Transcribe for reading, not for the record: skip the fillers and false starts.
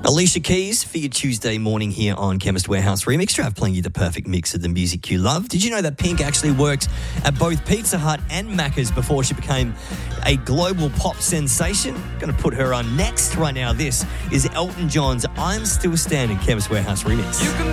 Alicia Keys for your Tuesday morning here on Chemist Warehouse Remix. Trav playing you the perfect mix of the music you love. Did you know that Pink actually worked at both Pizza Hut and Macca's before she became a global pop sensation? Going to put her on next right now. This is Elton John's I'm Still Standing, Chemist Warehouse Remix.